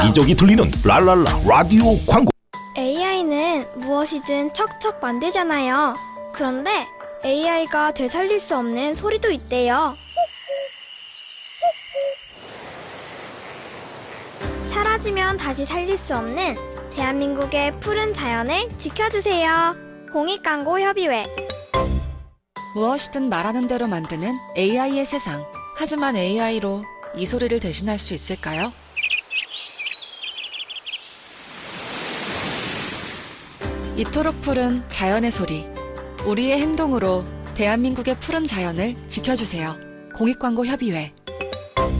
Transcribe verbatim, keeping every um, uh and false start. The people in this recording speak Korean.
이적이 들리는 랄랄라 라디오 광고. 에이아이는 무엇이든 척척 만들잖아요. 그런데 에이아이가 되살릴 수 없는 소리도 있대요. 사라지면 다시 살릴 수 없는 대한민국의 푸른 자연을 지켜주세요. 공익광고협의회. 무엇이든 말하는 대로 만드는 에이아이의 세상. 하지만 에이아이로 이 소리를 대신할 수 있을까요? 이토록 푸른 자연의 소리. 우리의 행동으로 대한민국의 푸른 자연을 지켜주세요. 공익광고협의회.